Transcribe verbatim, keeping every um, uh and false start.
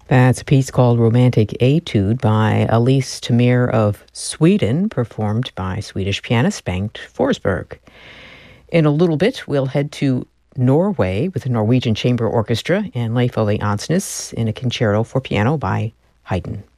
That's a piece called Romantic Etude by Elise Tamir of Sweden, performed by Swedish pianist Bengt Forsberg. In a little bit, we'll head to Norway with the Norwegian Chamber Orchestra and Leif Ole Ansnes in a concerto for piano by Haydn.